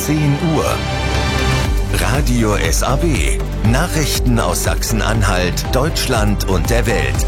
10 Uhr. Radio SAW. Nachrichten aus Sachsen-Anhalt, Deutschland und der Welt.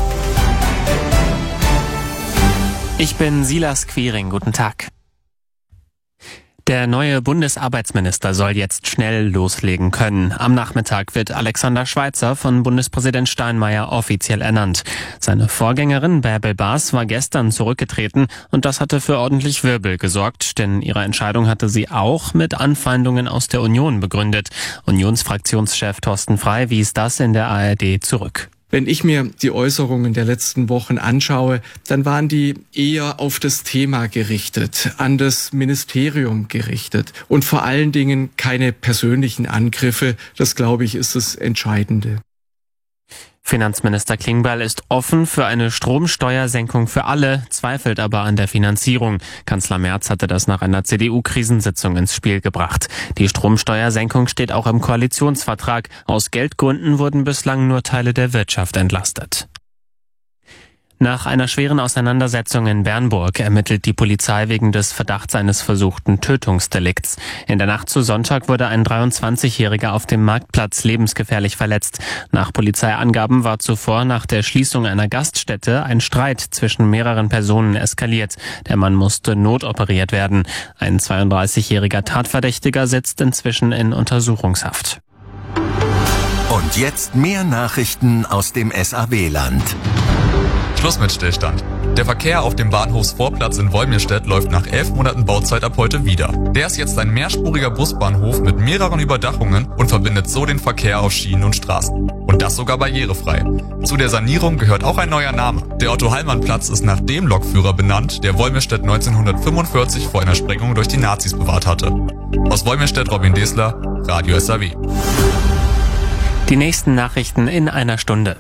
Ich bin Silas Quiring. Guten Tag. Der neue Bundesarbeitsminister soll jetzt schnell loslegen können. Am Nachmittag wird Alexander Schweitzer von Bundespräsident Steinmeier offiziell ernannt. Seine Vorgängerin Bärbel Baas war gestern zurückgetreten und das hatte für ordentlich Wirbel gesorgt, denn ihre Entscheidung hatte sie auch mit Anfeindungen aus der Union begründet. Unionsfraktionschef Thorsten Frey wies das in der ARD zurück. Wenn ich mir die Äußerungen der letzten Wochen anschaue, dann waren die eher auf das Thema gerichtet, an das Ministerium gerichtet und vor allen Dingen keine persönlichen Angriffe. Das, glaube ich, ist das Entscheidende. Finanzminister Klingbeil ist offen für eine Stromsteuersenkung für alle, zweifelt aber an der Finanzierung. Kanzler Merz hatte das nach einer CDU-Krisensitzung ins Spiel gebracht. Die Stromsteuersenkung steht auch im Koalitionsvertrag. Aus Geldgründen wurden bislang nur Teile der Wirtschaft entlastet. Nach einer schweren Auseinandersetzung in Bernburg ermittelt die Polizei wegen des Verdachts eines versuchten Tötungsdelikts. In der Nacht zu Sonntag wurde ein 23-Jähriger auf dem Marktplatz lebensgefährlich verletzt. Nach Polizeiangaben war zuvor nach der Schließung einer Gaststätte ein Streit zwischen mehreren Personen eskaliert. Der Mann musste notoperiert werden. Ein 32-jähriger Tatverdächtiger sitzt inzwischen in Untersuchungshaft. Und jetzt mehr Nachrichten aus dem SAW-Land. Schluss mit Stillstand. Der Verkehr auf dem Bahnhofsvorplatz in Wolmirstedt läuft nach 11 Monaten Bauzeit ab heute wieder. Der ist jetzt ein mehrspuriger Busbahnhof mit mehreren Überdachungen und verbindet so den Verkehr auf Schienen und Straßen. Und das sogar barrierefrei. Zu der Sanierung gehört auch ein neuer Name. Der Otto-Hallmann-Platz ist nach dem Lokführer benannt, der Wolmirstedt 1945 vor einer Sprengung durch die Nazis bewahrt hatte. Aus Wolmirstedt Robin Desler, Radio SAW. Die nächsten Nachrichten in einer Stunde.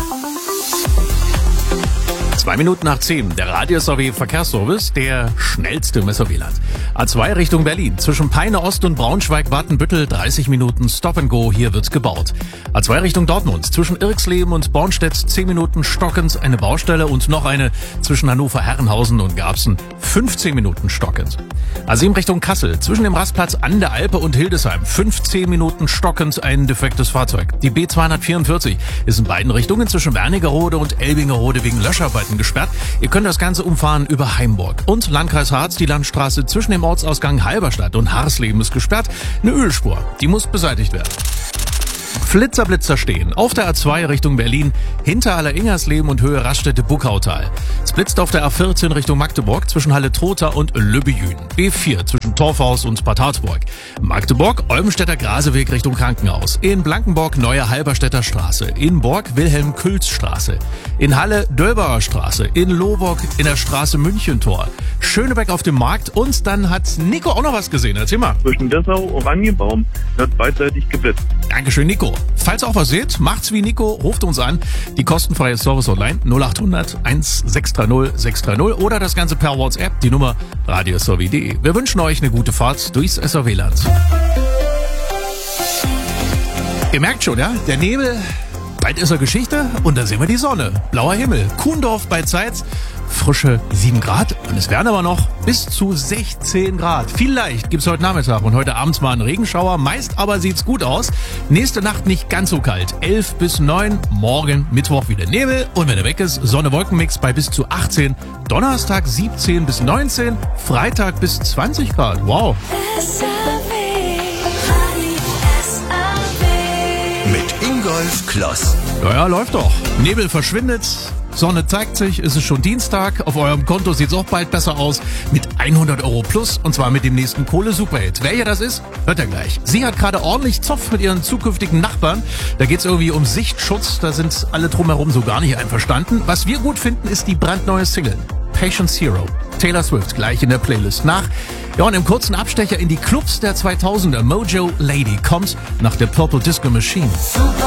2 Minuten nach 10, der Radio SAW Verkehrsservice, der schnellste im SAW-Land. A2 Richtung Berlin, zwischen Peine Ost und Braunschweig-Wattenbüttel, 30 Minuten Stop and Go, hier wird gebaut. A2 Richtung Dortmund, zwischen Irxleben und Bornstedt, 10 Minuten stockend, eine Baustelle und noch eine zwischen Hannover-Herrenhausen und Garbsen, 15 Minuten stockend. A7 Richtung Kassel, zwischen dem Rastplatz an der Alpe und Hildesheim, 15 Minuten stockend, ein defektes Fahrzeug. Die B244 ist in beiden Richtungen zwischen Wernigerode und Elbingerode wegen Löscharbeiten gesperrt. Ihr könnt das Ganze umfahren über Heimburg. Und Landkreis Harz, die Landstraße zwischen dem Ortsausgang Halberstadt und Harsleben ist gesperrt. Eine Ölspur, die muss beseitigt werden. Flitzer stehen auf der A2 Richtung Berlin, hinter Aller-Ingersleben und Höhe Raststätte-Buckautal. Es blitzt auf der A14 Richtung Magdeburg zwischen Halle-Trotha und Lübbejün. B4 zwischen Torfhaus und Bad Harzburg. Magdeburg, Olbenstädter Graseweg Richtung Krankenhaus. In Blankenburg Neue Halberstädter Straße. In Borg Wilhelm-Külz-Straße. In Halle Dölbauer Straße. In Lohburg in der Straße Münchentor. Schönebeck auf dem Markt und dann hat Nico auch noch was gesehen. Erzähl mal. Zwischen Dessau, Oranienbaum wird beidseitig geblitzt. Dankeschön, Nico. Falls ihr auch was seht, macht's wie Nico, ruft uns an. Die kostenfreie Service-Hotline 0800 1630 630 oder das Ganze per WhatsApp, die Nummer radiosw.de. Wir wünschen euch eine gute Fahrt durchs SAW-Land. Ihr merkt schon, ja, der Nebel, bald ist er Geschichte und dann sehen wir die Sonne. Blauer Himmel, Kuhndorf bei Zeitz, frische 7 Grad und es werden aber noch bis zu 16 Grad. Vielleicht gibt's heute Nachmittag und heute abends mal einen Regenschauer, meist aber sieht's gut aus. Nächste Nacht nicht ganz so kalt, 11 bis 9, morgen Mittwoch wieder Nebel und wenn er weg ist, Sonne-Wolken-Mix bei bis zu 18, Donnerstag 17 bis 19, Freitag bis 20 Grad. Wow. Mit Ingolf Kloss. Ja, läuft doch. Nebel verschwindet, Sonne zeigt sich, es ist schon Dienstag. Auf eurem Konto sieht's auch bald besser aus. Mit 100 € plus und zwar mit dem nächsten Kohle-Superhit. Wer hier das ist, hört ihr gleich. Sie hat gerade ordentlich Zoff mit ihren zukünftigen Nachbarn. Da geht's irgendwie um Sichtschutz. Da sind alle drumherum so gar nicht einverstanden. Was wir gut finden, ist die brandneue Single. Patience Hero. Taylor Swift gleich in der Playlist nach. Ja, und im kurzen Abstecher in die Clubs der 2000er. Mojo Lady kommt nach der Purple Disco Machine.